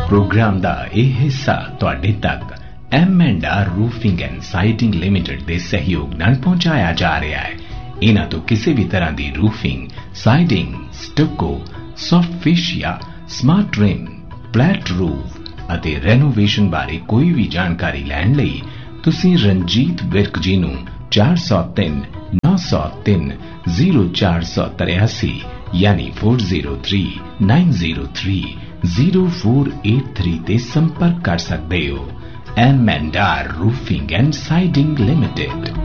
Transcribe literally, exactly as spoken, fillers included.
Programme का यह हिस्सा तुहाडे तक M and are roofing and siding limited के सहयोग नाल पहुंचाया जा रहा है। इन्हां तो किसी भी तरह की roofing, siding, stucco, soft fascia, smart trim, flat roof अते रेनोवेशन बारे कोई भी जानकारी लैण लई तुसीं रंजीत विर्क जी नूं चार सौ तीन नौ सौ तीन जीरो चार सौ तिरासी यानी four zero three nine zero three zero four eight three ते संपर्क कर सकते हो। M and are roofing and siding limited.